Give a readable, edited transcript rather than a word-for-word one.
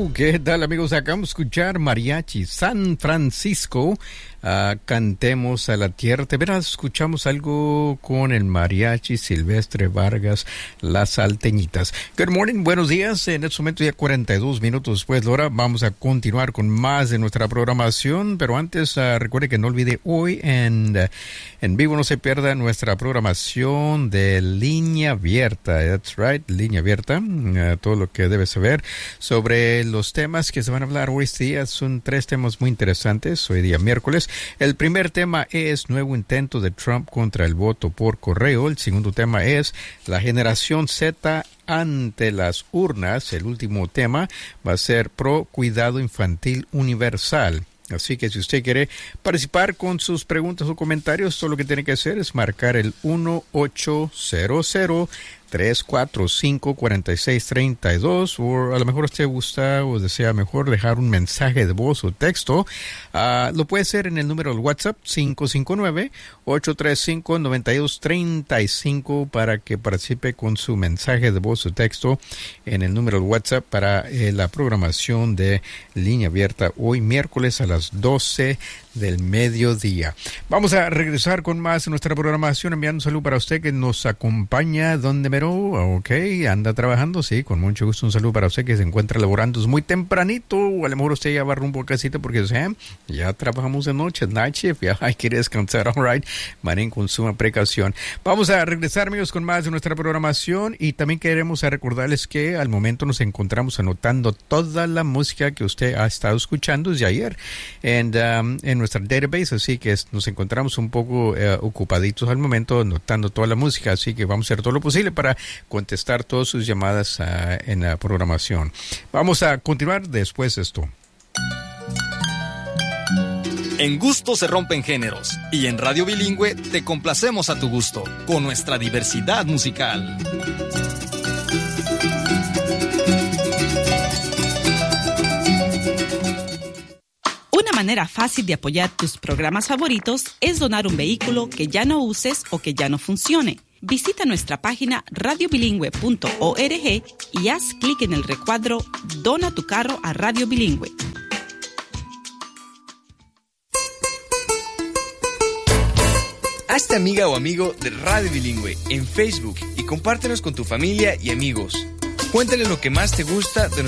¿Qué tal, amigos? Acabamos de escuchar Mariachi San Francisco. Cantemos a la tierra. De veras, escuchamos algo con el mariachi Silvestre Vargas, Las Salteñitas. Good morning, buenos días. En este momento, ya 42 minutos después de la hora, vamos a continuar con más de nuestra programación. Pero antes, recuerde que no olvide hoy en vivo, no se pierda nuestra programación de Línea Abierta. That's right, Línea Abierta. Todo lo que debe saber sobre los temas que se van a hablar hoy. Este día son 3 temas muy interesantes. Hoy día miércoles. El primer tema es nuevo intento de Trump contra el voto por correo. El segundo tema es la generación Z ante las urnas. El último tema va a ser pro cuidado infantil universal. Así que si usted quiere participar con sus preguntas o comentarios, todo lo que tiene que hacer es marcar el 1-800-345-4632, o a lo mejor usted gusta o desea mejor dejar un mensaje de voz o texto. Lo puede hacer en el número del WhatsApp 559-835-9235 para que participe con su mensaje de voz o texto en el número del WhatsApp para la programación de Línea Abierta hoy miércoles a las 12 del mediodía. Vamos a regresar con más de nuestra programación, enviando un saludo para usted que nos acompaña donde mero, ok, anda trabajando, sí, con mucho gusto un saludo para usted que se encuentra laborando muy tempranito, o a lo mejor usted ya va rumbo a casita porque ya trabajamos de noche, night shift, ya hay que descansar, all right, manejen con suma precaución. Vamos a regresar, amigos, con más de nuestra programación, y también queremos recordarles que al momento nos encontramos anotando toda la música que usted ha estado escuchando desde ayer en nuestra database, así que nos encontramos un poco ocupaditos al momento anotando toda la música, así que vamos a hacer todo lo posible para contestar todas sus llamadas en la programación. Vamos a continuar después de esto. En gusto se rompen géneros, y en Radio Bilingüe te complacemos a tu gusto con nuestra diversidad musical. Una manera fácil de apoyar tus programas favoritos es donar un vehículo que ya no uses o que ya no funcione. Visita nuestra página radiobilingüe.org y haz clic en el recuadro Dona tu carro a Radio Bilingüe. Hazte amiga o amigo de Radio Bilingüe en Facebook y compártenos con tu familia y amigos. Cuéntale lo que más te gusta de